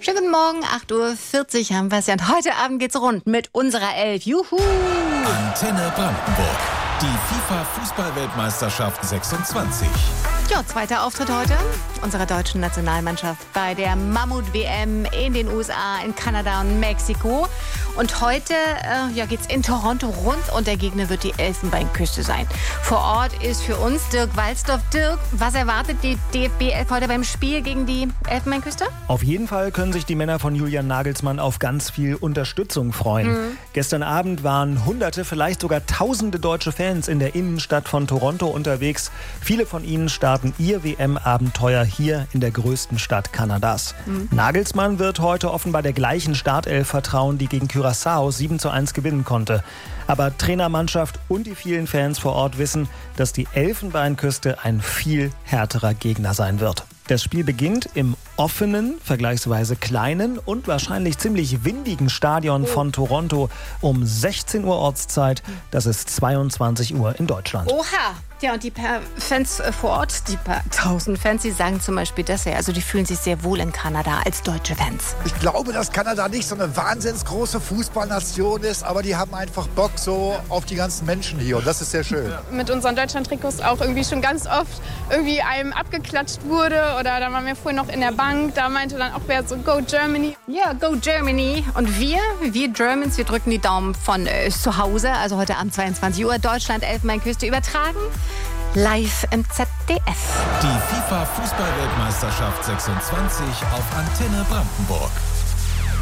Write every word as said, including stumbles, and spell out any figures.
Schönen guten Morgen, acht Uhr vierzig haben wir es ja. Und heute Abend geht's rund mit unserer Elf. Juhu! Antenne Brandenburg. Die FIFA-Fußball-Weltmeisterschaft sechsundzwanzig. Ja, zweiter Auftritt heute unserer deutschen Nationalmannschaft bei der Mammut-W M in den U S A, in Kanada und Mexiko. Und heute äh, ja, geht's in Toronto rund und der Gegner wird die Elfenbeinküste sein. Vor Ort ist für uns Dirk Walzdorf. Dirk, was erwartet die D F B elf heute beim Spiel gegen die Elfenbeinküste? Auf jeden Fall können sich die Männer von Julian Nagelsmann auf ganz viel Unterstützung freuen. Mhm. Gestern Abend waren Hunderte, vielleicht sogar Tausende deutsche Fans in der Innenstadt von Toronto unterwegs. Viele von ihnen starten ihr W M-Abenteuer hier in der größten Stadt Kanadas. Mhm. Nagelsmann wird heute offenbar der gleichen Startelf vertrauen, die gegen Curaçao sieben zu eins gewinnen konnte. Aber Trainermannschaft und die vielen Fans vor Ort wissen, dass die Elfenbeinküste ein viel härterer Gegner sein wird. Das Spiel beginnt im offenen, vergleichsweise kleinen und wahrscheinlich ziemlich windigen Stadion von Toronto um sechzehn Uhr Ortszeit. Das ist zweiundzwanzig Uhr in Deutschland. Oha! Ja, und die paar Fans vor Ort, die paar tausend Fans, die sagen zum Beispiel das ja. Also die fühlen sich sehr wohl in Kanada als deutsche Fans. Ich glaube, dass Kanada nicht so eine wahnsinnig große Fußballnation ist, aber die haben einfach Bock so auf die ganzen Menschen hier und das ist sehr schön. Mit unseren Deutschland-Trikots auch irgendwie schon ganz oft irgendwie einem abgeklatscht wurde oder dann waren wir vorhin noch in der Bank, da meinte dann auch wer so Go Germany. Ja, Go Germany. Und wir, wir Germans, wir drücken die Daumen von äh, zu Hause, also heute Abend zweiundzwanzig Uhr, Deutschland, Elfenbeinküste übertragen. Live im Z D F. Die FIFA-Fußball-Weltmeisterschaft sechsundzwanzig auf Antenne Brandenburg.